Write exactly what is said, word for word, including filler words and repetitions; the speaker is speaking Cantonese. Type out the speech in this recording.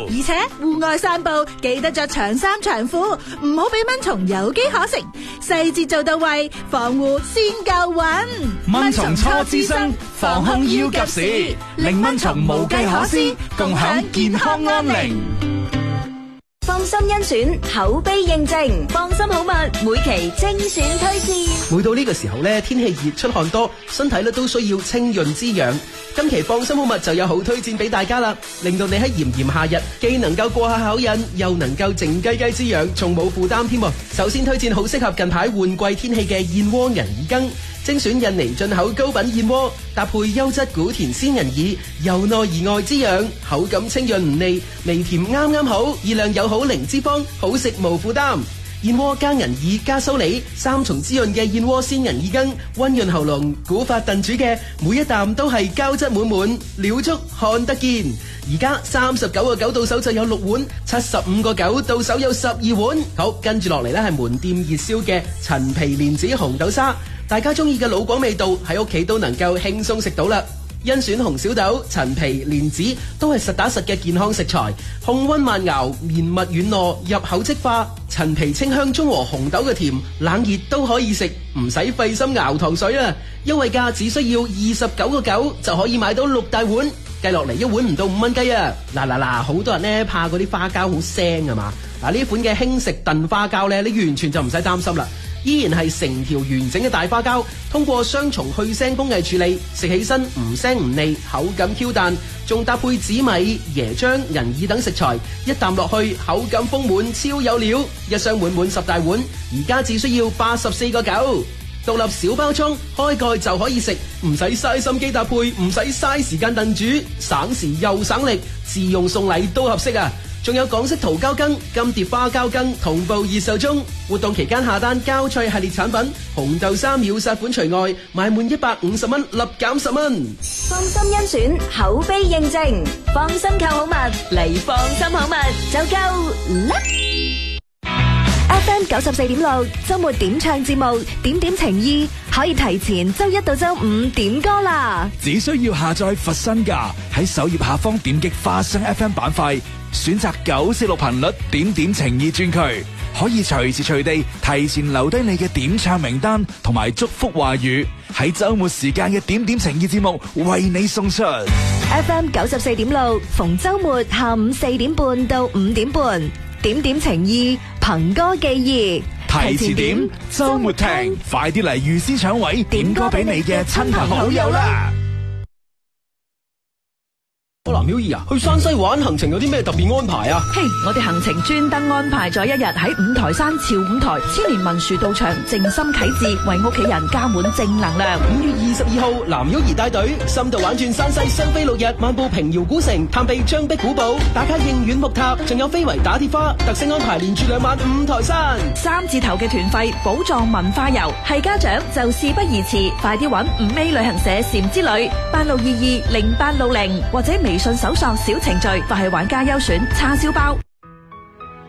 而且戶外散步記得着長衫長褲，唔好俾蚊蟲有機可乘，細節做到位，防護先夠穩。 蚊蟲初滋生，防控要及時，令蚊蟲無計可施，共享健康安寧。 放心甄選，口碑認證，放心好物，每期精選推薦。 每到呢個時候咧，天氣熱出汗多，身體咧都需要清潤滋養。今期放心好物就有好推薦俾大家啦，令到你喺炎炎夏日既能夠過下口癮，又能夠靜雞雞滋養，仲冇負擔添。首先推薦好適合近排換季天氣嘅燕窩銀耳羹，精選印尼進口高品燕窩，搭配優質古田鮮銀耳，由內而外滋養，口感清潤唔膩，微甜啱啱好，熱量又好，零脂肪，好食無負擔。燕窩加銀耳加蘇梨，三重滋潤嘅燕窩鮮銀耳羹，溫潤喉嚨，古法燉煮嘅每一啖都係膠質滿滿，料足看得見。而家三十九個九到手就有六碗，七十五個九到手有十二碗。好，跟住落嚟呢係門店熱銷嘅陳皮蓮子紅豆沙，大家中意嘅老廣味道喺屋企都能夠輕鬆食到啦。甄選紅小豆、陳皮、蓮子都係實打實嘅健康食材，控溫慢熬，綿密軟糯，入口即化。陳皮清香中和紅豆嘅甜，冷熱都可以食，唔使費心熬糖水啊！優惠價只需要二十九個九就可以買到六大碗，計落嚟一碗唔到五蚊雞啊！嗱嗱嗱，好多人呢怕嗰啲花膠好腥啊嘛，嗱呢款嘅輕食燉花膠呢，你完全就唔使擔心啦。依然係成條完整嘅大花膠，通過雙重去腥工藝處理，食起身唔腥唔膩，口感 Q 彈，仲搭配紫米、椰漿、銀耳等食材，一啖落去口感豐滿，超有料。一箱滿滿十大碗，而家只需要八十四個九，獨立小包裝，開蓋就可以食，唔使嘥心機搭配，唔使嘥時間燉煮，省時又省力，自用送禮都合適啊！仲有港式桃膠羹、金蝶花膠羹同步熱售中，活動期間下單膠菜系列產品，紅豆沙秒殺款除外，買滿一百五十蚊立減十蚊。 放心甄選，口碑認證，放心購好物嚟，放心好物就夠啦。F M 九十四點六周末點唱節目，點點情意可以提前周一到周五點歌啦。 只需要下載佛身價，喺首頁下方點擊花生 F M 板塊，選擇九四六頻率點點情意專區，可以隨時隨地提前留低你嘅點唱名單同埋祝福話語，喺周末時間嘅點點情意節目為你送出。 F M 九十四點六逢周末下午四點半到五點半，點點情意憑歌寄意， 提前點，周末聽，快啲嚟預先搶位，點歌俾你嘅親朋好友啦！ 藍曉儀啊，去山西玩行程有啲咩特別安排啊？ 嘿， hey, 我哋行程專登安排咗一日喺五台山朝五台千年文殊道場靜心啟智，為屋企人加滿正能量。 五月二十二號，藍曉儀帶隊深度玩轉山西雙飛六日，漫步平遙古城，探秘張壁古堡，打卡應縣木塔，仲有飛圍打鐵花，特色安排連住兩晚五台山。 三字頭嘅團費，寶藏文化遊，係家長就事不宜遲，快啲揾五 A 旅行社禪之旅八六二二零八六零或者微信搜索小程序，發去玩家優選叉燒包。